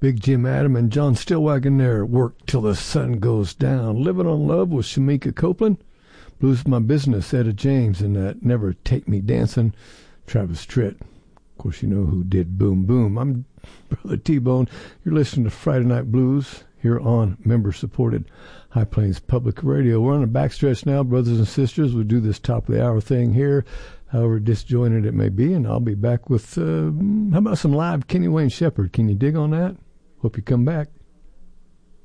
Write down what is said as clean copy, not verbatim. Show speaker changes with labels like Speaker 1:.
Speaker 1: Big Jim Adam and John Stillwagon there. Work Till the Sun Goes Down. Living on Love with Shamika Copeland. Blues My Business, Etta James, and that Never Take Me Dancing, Travis Tritt. Of course, you know who did Boom Boom. I'm Brother T-Bone. You're listening to Friday Night Blues here on member-supported High Plains Public Radio. We're on the backstretch now, brothers and sisters. We do this top-of-the-hour thing here, however disjointed it may be, and I'll be back with, how about some live Kenny Wayne Shepherd? Can you dig on that? Hope you come back.